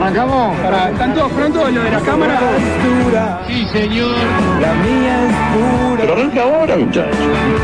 ¿Arrancamos? ¿Están todos prontos lo de la cámara? Sí, señor. La mía es pura. Pero arranca ahora, muchachos.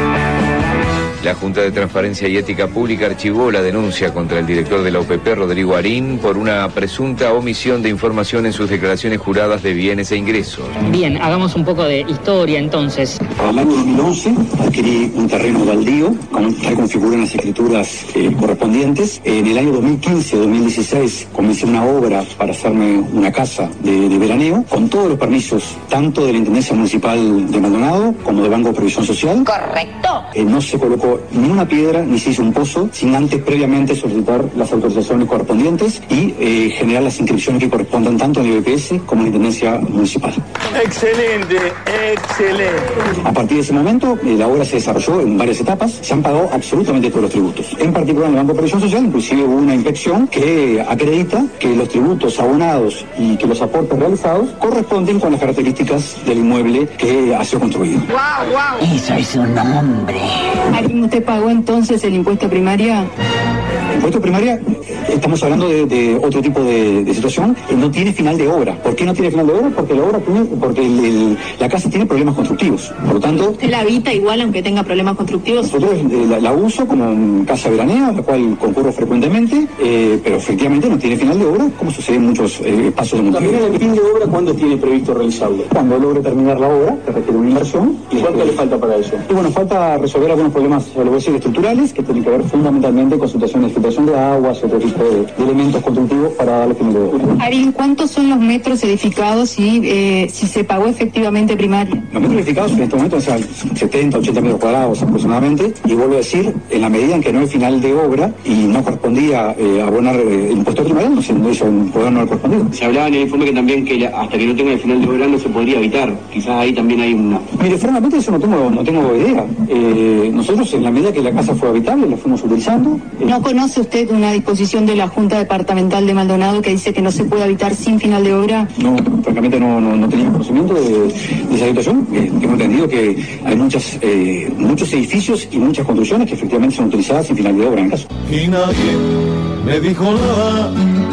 La Junta de Transparencia y Ética Pública archivó la denuncia contra el director de la OPP, Rodrigo Arín, por una presunta omisión de información en sus declaraciones juradas de bienes e ingresos. Bien, hagamos un poco de historia entonces. Para el año 2011 adquirí un terreno baldío, tal como figuran las escrituras correspondientes. En el año 2015-2016 comencé una obra para hacerme una casa de veraneo, con todos los permisos, tanto de la Intendencia Municipal de Maldonado como de Banco de Previsión Social. Correcto. No se colocó ni una piedra ni se hizo un pozo sin antes previamente solicitar las autorizaciones correspondientes y generar las inscripciones que correspondan tanto en el IBPS como en la Intendencia Municipal. Excelente, excelente. A partir de ese momento, la obra se desarrolló en varias etapas, se han pagado absolutamente todos los tributos. En particular en el Banco de Previsión Social, inclusive hubo una inspección que acredita que los tributos abonados y que los aportes realizados corresponden con las características del inmueble que ha sido construido. ¡Guau, guau! Eso es un hombre. ¿Usted pagó entonces el impuesto primaria? El impuesto primaria, estamos hablando de otro tipo de situación, no tiene final de obra. ¿Por qué no tiene final de obra? Porque la obra tiene, la casa tiene problemas constructivos. Por lo tanto, ¿Usted la habita igual aunque tenga problemas constructivos? Nosotros la uso como casa veranea, a la cual concurro frecuentemente, pero efectivamente no tiene final de obra, como sucede en muchos pasos de Montevideo. También el fin de obra, ¿cuándo tiene previsto realizarlo? Cuando logre terminar la obra, que requiere una inversión. ¿Y cuánto le falta para eso? Y bueno, falta resolver algunos problemas, lo voy a decir, estructurales, que tienen que ver fundamentalmente con situaciones de filtración de aguas y otro tipo de elementos constructivos para darle fin de obra. Arín, ¿cuántos son los metros edificados y si se pagó efectivamente primaria? Los metros edificados en este momento son 70, 80 metros cuadrados aproximadamente, y vuelvo a decir, en la medida en que no hay final de obra y no correspondía abonar el impuesto primario, no se hizo un programa no correspondido. Se hablaba en el informe que también que hasta que no tenga el final de obra no se podría habitar. Quizás ahí también hay una... Mire, francamente eso no tengo idea. Nosotros en la medida que la casa fue habitable la fuimos utilizando. ¿No conoce usted una disposición de la Junta Departamental de Maldonado que dice que no se puede habitar sin final de obra? No, francamente no tenía conocimiento de esa situación. Tengo entendido que hay muchos edificios y muchas construcciones que efectivamente son utilizadas sin final de obra en caso. Y nadie me dijo nada.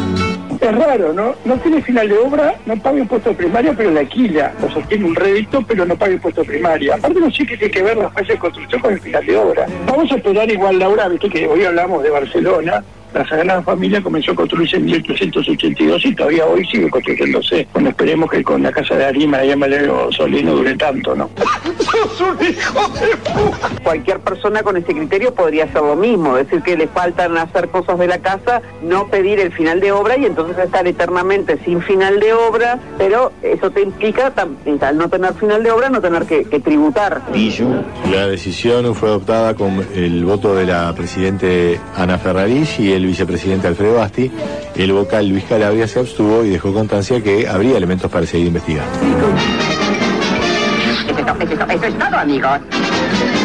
Es raro, ¿no? No tiene final de obra, no paga impuesto primario, pero la alquila. O sea, tiene un rédito, pero no paga impuesto primario. Aparte no sé qué tiene que ver la fase de construcción con el final de obra. Vamos a esperar igual, Laura, viste que hoy hablamos de Barcelona. La Sagrada Familia comenzó a construirse en 1882 y todavía hoy sigue construyéndose. Bueno, esperemos que con la casa de Arima, allá en Valero Solís, no dure tanto, ¿no? ¡Sos un hijo de puta! Cualquier persona con ese criterio podría hacer lo mismo, decir que le faltan hacer cosas de la casa, no pedir el final de obra y entonces estar eternamente sin final de obra, pero eso te implica, al no tener final de obra, no tener que tributar. La decisión fue adoptada con el voto de la presidente Ana Ferrarís y el vicepresidente Alfredo Basti. El vocal Luis Calabria se abstuvo y dejó constancia que habría elementos para seguir investigando. Eso es todo, amigos.